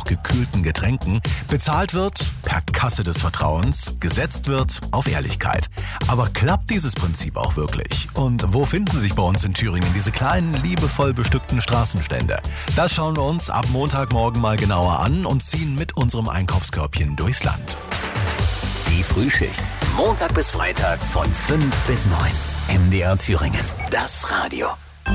gekühlten Getränken. Bezahlt wird per Kasse des Vertrauens, gesetzt wird auf Ehrlichkeit. Aber klappt dieses Prinzip auch wirklich? Und wo finden sich bei uns in Thüringen diese kleinen, liebevoll bestückten Straßenstände? Das schauen wir uns ab Montagmorgen mal genauer an und ziehen mit unserem Einkaufskörbchen durchs Land. Die Frühschicht. Montag bis Freitag von 5 bis 9. MDR Thüringen. Das Radio.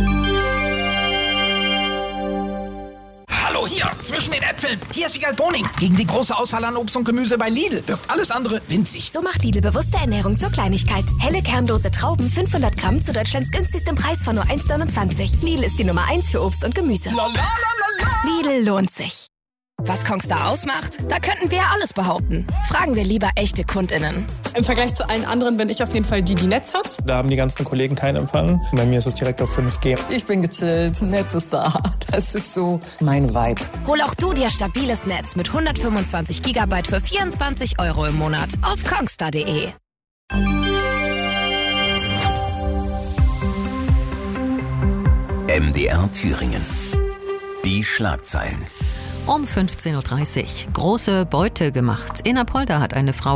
Hallo, hier, zwischen den Äpfeln. Hier ist Wiegald Boning. Gegen die große Auswahl an Obst und Gemüse bei Lidl wirkt alles andere winzig. So macht Lidl bewusste Ernährung zur Kleinigkeit. Helle kernlose Trauben, 500 Gramm zu Deutschlands günstigstem Preis von nur 1,29. Lidl ist die Nummer 1 für Obst und Gemüse. Lidl lohnt sich. Was Kongstar ausmacht? Da könnten wir ja alles behaupten. Fragen wir lieber echte KundInnen. Im Vergleich zu allen anderen bin ich auf jeden Fall die Netz hat. Da haben die ganzen Kollegen keinen Empfang. Bei mir ist es direkt auf 5G. Ich bin gechillt, Netz ist da. Das ist so mein Vibe. Hol auch du dir stabiles Netz mit 125 GB für 24 € im Monat auf kongstar.de. MDR Thüringen. Die Schlagzeilen. Um 15.30 Uhr. Große Beute gemacht. In Apolda hat eine Frau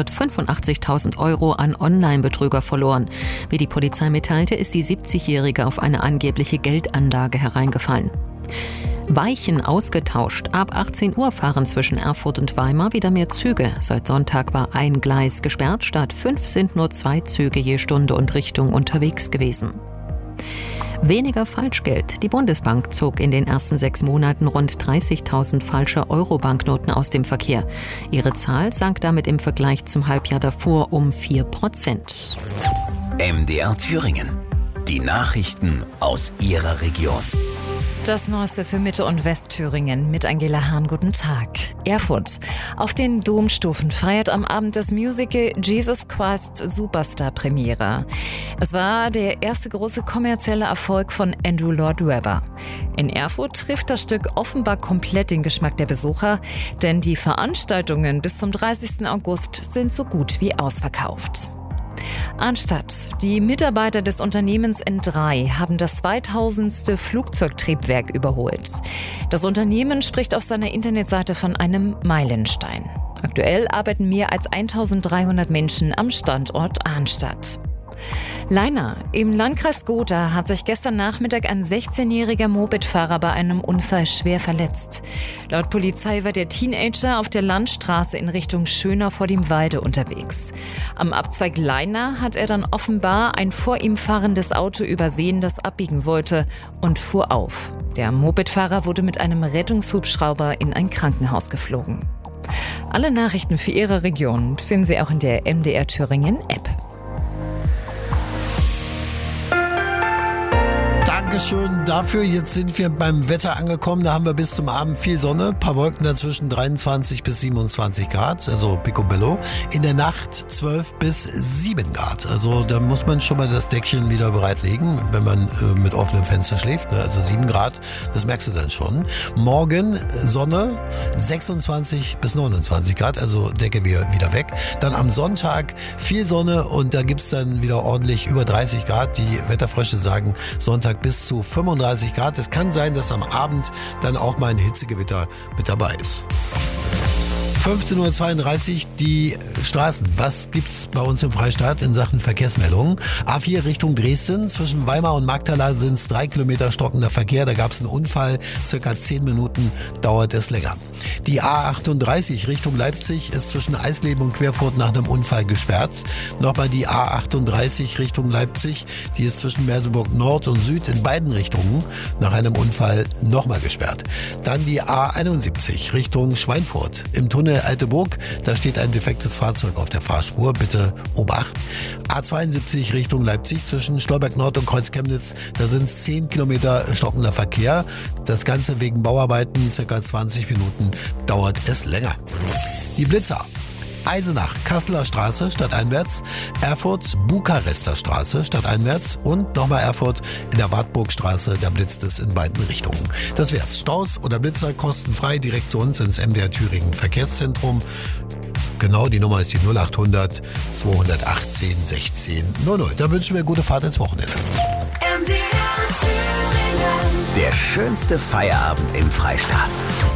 185.000 € an Online-Betrüger verloren. Wie die Polizei mitteilte, ist die 70-Jährige auf eine angebliche Geldanlage hereingefallen. Weichen ausgetauscht. Ab 18 Uhr fahren zwischen Erfurt und Weimar wieder mehr Züge. Seit Sonntag war ein Gleis gesperrt. Statt 5 sind nur 2 Züge je Stunde und Richtung unterwegs gewesen. Weniger Falschgeld. Die Bundesbank zog in den ersten 6 Monaten rund 30.000 falsche Euro-Banknoten aus dem Verkehr. Ihre Zahl sank damit im Vergleich zum Halbjahr davor um 4%. MDR Thüringen. Die Nachrichten aus Ihrer Region. Das Neueste für Mitte- und Westthüringen mit Angela Hahn. Guten Tag. Erfurt. Auf den Domstufen feiert am Abend das Musical Jesus Christ Superstar Premiere. Es war der erste große kommerzielle Erfolg von Andrew Lloyd Webber. In Erfurt trifft das Stück offenbar komplett den Geschmack der Besucher, denn die Veranstaltungen bis zum 30. August sind so gut wie ausverkauft. Arnstadt. Die Mitarbeiter des Unternehmens N3 haben das 2000. Flugzeugtriebwerk überholt. Das Unternehmen spricht auf seiner Internetseite von einem Meilenstein. Aktuell arbeiten mehr als 1.300 Menschen am Standort Arnstadt. Leina. Im Landkreis Gotha hat sich gestern Nachmittag ein 16-jähriger Mopedfahrer bei einem Unfall schwer verletzt. Laut Polizei war der Teenager auf der Landstraße in Richtung Schönau vor dem Walde unterwegs. Am Abzweig Leina hat er dann offenbar ein vor ihm fahrendes Auto übersehen, das abbiegen wollte, und fuhr auf. Der Mopedfahrer wurde mit einem Rettungshubschrauber in ein Krankenhaus geflogen. Alle Nachrichten für Ihre Region finden Sie auch in der MDR Thüringen App. Dankeschön dafür. Jetzt sind wir beim Wetter angekommen. Da haben wir bis zum Abend viel Sonne, ein paar Wolken dazwischen, 23 bis 27 Grad, also picobello. In der Nacht 12 bis 7 Grad. Also da muss man schon mal das Deckchen wieder bereitlegen, wenn man mit offenem Fenster schläft. Also 7 Grad, das merkst du dann schon. Morgen Sonne, 26 bis 29 Grad, also Decke wieder weg. Dann am Sonntag viel Sonne und da gibt's dann wieder ordentlich über 30 Grad. Die Wetterfrösche sagen Sonntag bis zu 35 Grad. Es kann sein, dass am Abend dann auch mal ein Hitzegewitter mit dabei ist. 15.32 Uhr, die Straßen. Was gibt's bei uns im Freistaat in Sachen Verkehrsmeldungen? A4 Richtung Dresden. Zwischen Weimar und Magdala sind es 3 Kilometer stockender Verkehr. Da gab es einen Unfall. Circa 10 Minuten dauert es länger. Die A38 Richtung Leipzig ist zwischen Eisleben und Querfurt nach einem Unfall gesperrt. Nochmal die A38 Richtung Leipzig. Die ist zwischen Merseburg Nord und Süd in beiden Richtungen nach einem Unfall nochmal gesperrt. Dann die A71 Richtung Schweinfurt. Im Tunnel Alteburg, da steht ein defektes Fahrzeug auf der Fahrspur. Bitte Obacht. A72 Richtung Leipzig zwischen Stolberg Nord und Kreuz Chemnitz. Da sind es 10 Kilometer stockender Verkehr. Das Ganze wegen Bauarbeiten. Circa 20 Minuten dauert es länger. Die Blitzer. Eisenach, Kasseler Straße stadteinwärts, Erfurt, Bukarester Straße stadteinwärts und nochmal Erfurt in der Wartburgstraße, da blitzt es in beiden Richtungen. Das wär's. Staus oder Blitzer kostenfrei direkt zu uns ins MDR Thüringen Verkehrszentrum. Genau, die Nummer ist die 0800 218 16 00. Da wünschen wir gute Fahrt ins Wochenende. Der schönste Feierabend im Freistaat.